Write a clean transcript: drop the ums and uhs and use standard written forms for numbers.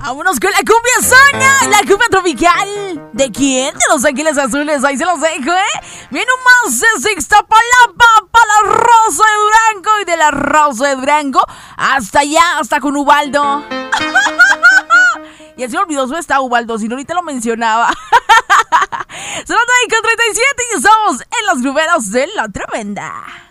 Vámonos con la cumbia soña, la cumbia tropical. ¿De quién? De Los Ángeles Azules, ahí se los dejo, Viene un más de Ixtapalapa para la Rosa de Durango y de la Rosa de Durango hasta allá, hasta con Ubaldo. Ya se olvidó su estado, Ubaldo, si no ahorita lo mencionaba. Son las 9:37 y estamos en los gruperos de La Tremenda.